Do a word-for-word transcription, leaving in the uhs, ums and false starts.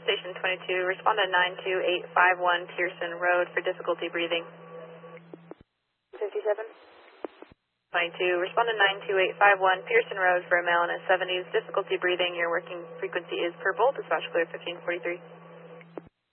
Station twenty-two, respond to nine two eight five one Pearson Road for difficulty breathing. fifty-seven. twenty-two, respond to nine two eight five one Pearson Road for a male in his seventies, difficulty breathing. Your working frequency is purple, dispatch clear fifteen forty-three.